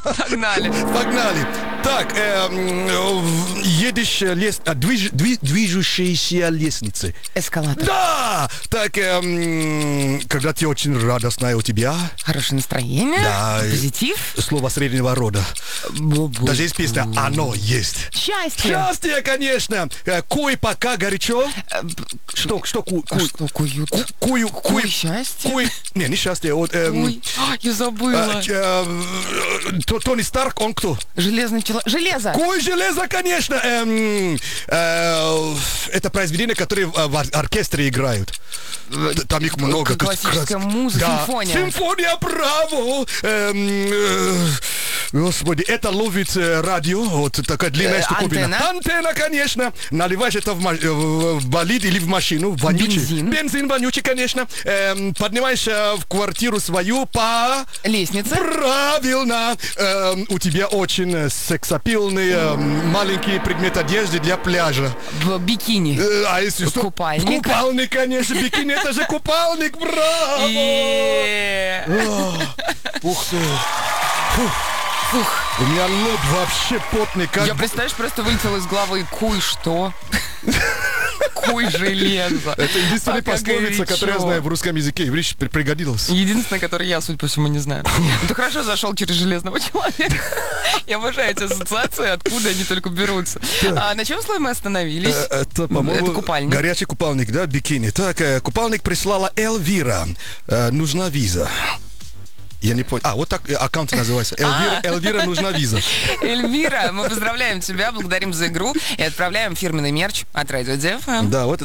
Погнали. Погнали. Так, едешь движущиеся лестницы. Эскалатор. Да! Так, когда ты очень радостная у тебя. Хорошее настроение. Да. Позитив. Слово среднего рода. Даже есть песня «Оно есть». Счастье. Счастье, конечно. Куй пока горячо. Что куй? Что куют? Куй. Счастье? Куй. Не счастье. Вот, Ой, я забыла. Тони Старк, он кто? Железный человек. Железо. Куй железо, конечно. Это произведение, которое в оркестре играют. Там их много. Классическая музыка, да. симфония. Симфония, браво! Господи, это ловит радио, вот такая длинная штуковина. Антенна, конечно. Наливаешь это в болид или в машину, вонючий. Бензин вонючий, конечно. Поднимаешь в квартиру свою по... Лестнице. Правильно. У тебя очень сексапильный маленький предмет одежды для пляжа. В бикини. А если что? Купальник. Купальник, конечно. Бикини, это же купальник, браво! Ух ты. Фух. У меня лоб вообще потный. Как... Я, представляешь, просто вылетел из головы куй что? Куй железо. Это единственная пословица, которую я знаю в русском языке. Видишь, пригодилась. Единственная, которую я, судя по всему, не знаю. Ты хорошо зашел через железного человека. Я обожаю эти ассоциации, откуда они только берутся. А на чем слое мы остановились? Это, по-моему, это купальник. Горячий купальник, да, бикини. Так, купальник прислала Эльвира. Нужна виза. Я не понял. Вот так аккаунт называется. Эльвира, нужна виза. Эльвира, мы поздравляем тебя, благодарим за игру и отправляем фирменный мерч от Радио DFM. Да, вот